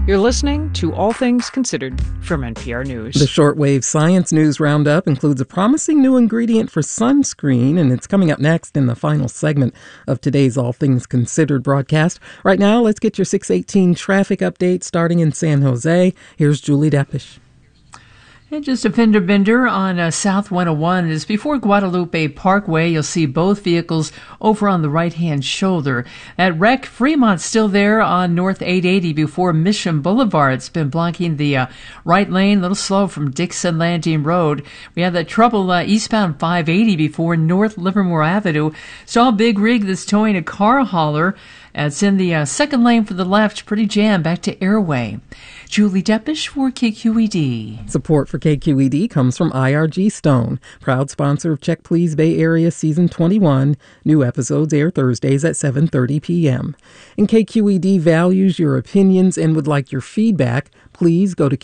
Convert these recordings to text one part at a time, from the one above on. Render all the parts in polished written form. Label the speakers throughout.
Speaker 1: You're listening to All Things Considered from NPR News.
Speaker 2: The shortwave science news roundup includes a promising new ingredient for sunscreen, and it's coming up next in the final segment of today's All Things Considered broadcast. Right now, let's get your 6:18 traffic update starting in San Jose. Here's Julie Deppish.
Speaker 3: And just a fender bender on South 101 is before Guadalupe Parkway. You'll see both vehicles over on the right-hand shoulder. At wreck, Fremont's still there on North 880 before Mission Boulevard. It's been blocking the right lane, a little slow from Dixon Landing Road. We have that trouble eastbound 580 before North Livermore Avenue. Saw a big rig that's towing a car hauler. It's in the second lane for the left, pretty jammed back to Airway. Julie Deppish for KQED.
Speaker 2: Support for KQED comes from IRG Stone, proud sponsor of Check Please Bay Area Season 21. New episodes air Thursdays at 7:30 p.m. And KQED values your opinions and would like your feedback. Please go to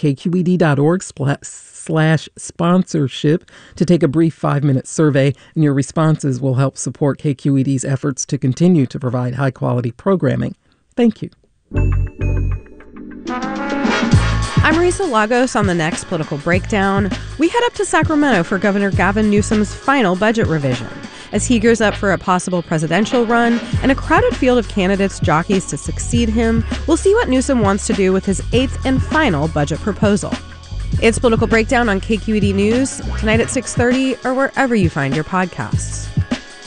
Speaker 2: kqed.org/sponsorship to take a brief 5-minute survey, and your responses will help support KQED's efforts to continue to provide high-quality programming. Thank you.
Speaker 4: I'm Marisa Lagos. On the next Political Breakdown, we head up to Sacramento for Governor Gavin Newsom's final budget revision. As he gears up for a possible presidential run and a crowded field of candidates jockeys to succeed him, we'll see what Newsom wants to do with his 8th and final budget proposal. It's Political Breakdown on KQED News, tonight at 6:30 or wherever you find your podcasts.